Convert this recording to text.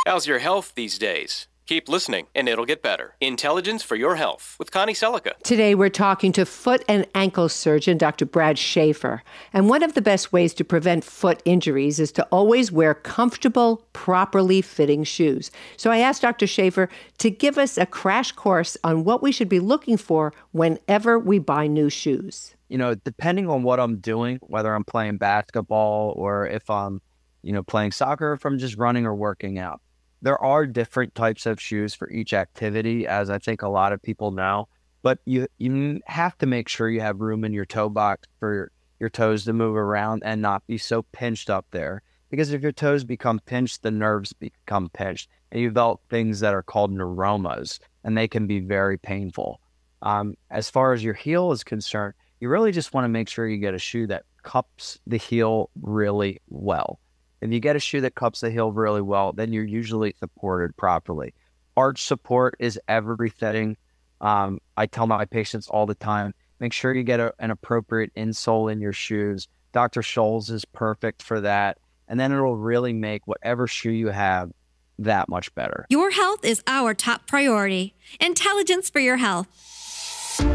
How's your health these days? Keep listening, and it'll get better. Intelligence for Your Health with Connie Selica. Today, we're talking to foot and ankle surgeon Dr. Brad Schaefer. And one of the best ways to prevent foot injuries is to always wear comfortable, properly fitting shoes. So I asked Dr. Schaefer to give us a crash course on what we should be looking for whenever we buy new shoes. You know, depending on what I'm doing, whether I'm playing basketball or if I'm, playing soccer, if I'm just running or working out, there are different types of shoes for each activity, as I think a lot of people know. But you have to make sure you have room in your toe box for your toes to move around and not be so pinched up there. Because if your toes become pinched, the nerves become pinched, and you develop things that are called neuromas, and they can be very painful. As far as your heel is concerned, you really just want to make sure you get a shoe that cups the heel really well. If you get a shoe that cups the heel really well, then you're usually supported properly. Arch support is everything. I tell my patients all the time, make sure you get an appropriate insole in your shoes. Dr. Scholl's is perfect for that. And then it'll really make whatever shoe you have that much better. Your health is our top priority. Intelligence for Your Health.